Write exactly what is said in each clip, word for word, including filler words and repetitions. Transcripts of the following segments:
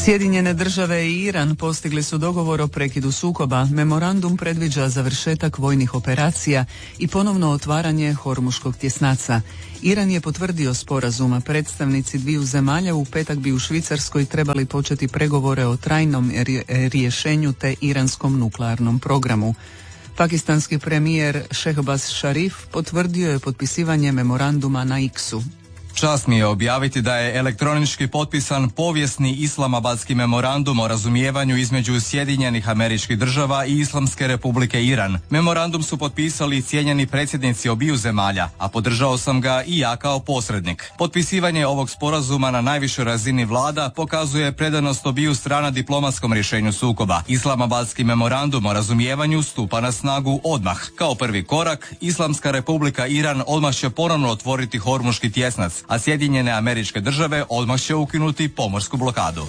Sjedinjene države i Iran postigli su dogovor o prekidu sukoba. Memorandum predviđa završetak vojnih operacija i ponovno otvaranje Hormuškog tjesnaca. Iran je potvrdio sporazum, predstavnici dviju zemalja u petak bi u Švicarskoj trebali početi pregovore o trajnom rješenju te iranskom nuklearnom programu. Pakistanski premijer Šehbaz Šarif potvrdio je potpisivanje memoranduma na X-u. Čast mi je objaviti da je elektronički potpisan povijesni Islamabadski memorandum o razumijevanju između Sjedinjenih Američkih Država i Islamske Republike Iran. Memorandum su potpisali cijenjeni predsjednici obiju zemalja, a podržao sam ga i ja kao posrednik. Potpisivanje ovog sporazuma na najvišoj razini vlada pokazuje predanost obiju strana diplomatskom rješenju sukoba. Islamabadski memorandum o razumijevanju stupa na snagu odmah. Kao prvi korak, Islamska Republika Iran odmah će ponovno otvoriti Hormuški tjesnac, a Sjedinjene Američke Države odmah će ukinuti pomorsku blokadu.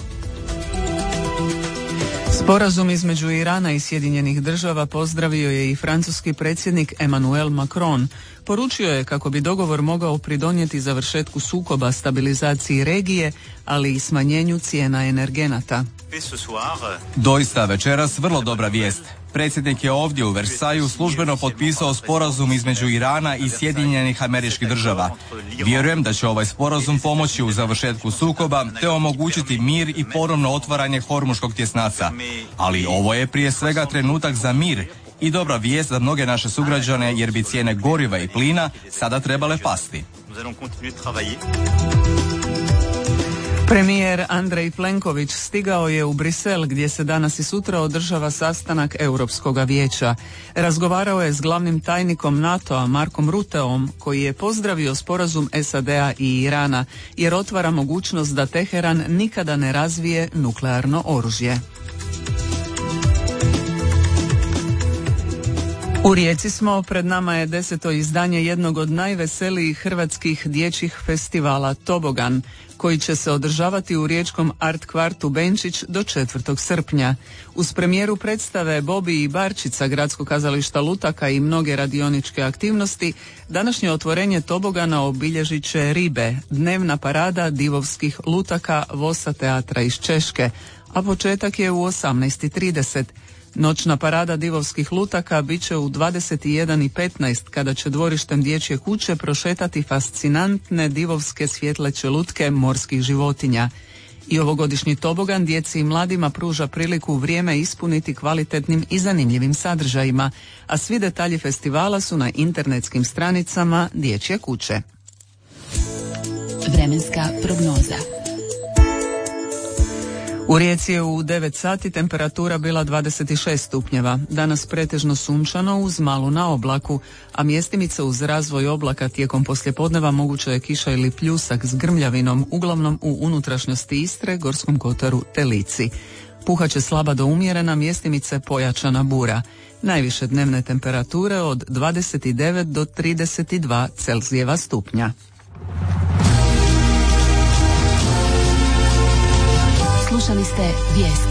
Sporazum između Irana i Sjedinjenih Država pozdravio je i francuski predsjednik Emmanuel Macron. Poručio je kako bi dogovor mogao pridonijeti završetku sukoba, stabilizaciji regije, ali i smanjenju cijena energenata. Doista večeras vrlo dobra vijest. Predsjednik je ovdje u Versaju službeno potpisao sporazum između Irana i Sjedinjenih Američkih Država. Vjerujem da će ovaj sporazum pomoći u završetku sukoba te omogućiti mir i ponovno otvaranje Hormuškog tjesnaca. Ali ovo je prije svega trenutak za mir i dobra vijest za mnoge naše sugrađane jer bi cijene goriva i plina sada trebale pasti. Premijer Andrej Plenković stigao je u Brisel gdje se danas i sutra održava sastanak Europskoga vijeća. Razgovarao je s glavnim tajnikom NATO-a Markom Ruteom koji je pozdravio sporazum S A D-a i Irana jer otvara mogućnost da Teheran nikada ne razvije nuklearno oružje. U Rijeci smo, pred nama je deseto izdanje jednog od najveselijih hrvatskih dječjih festivala Tobogan, koji će se održavati u riječkom art kvartu Benčić do četvrtog srpnja. Uz premijeru predstave Bobi i Barčica Gradskog kazališta Lutaka i mnoge radioničke aktivnosti, današnje otvorenje Tobogana obilježit će Ribe, dnevna parada divovskih lutaka Vosa teatra iz Češke, a početak je u osamnaest i trideset. Noćna parada divovskih lutaka bit će u dvadeset jedan i petnaest kada će dvorištem dječje kuće prošetati fascinantne divovske svjetleće lutke morskih životinja. I ovogodišnji Tobogan djeci i mladima pruža priliku vrijeme ispuniti kvalitetnim i zanimljivim sadržajima, a svi detalji festivala su na internetskim stranicama dječje kuće. Vremenska prognoza. U Rijeci je u devet sati temperatura bila dvadeset šest stupnjeva. Danas pretežno sunčano uz malu na oblaku, a mjestimice uz razvoj oblaka tijekom poslijepodneva moguća je kiša ili pljusak s grmljavinom, uglavnom u unutrašnjosti Istre, Gorskom kotaru te Lici. Puhaće slaba do umjerena, mjestimice pojačana bura. Najviše dnevne temperature od dvadeset devet do trideset dva Celzijeva stupnja. Slušali ste vijesti.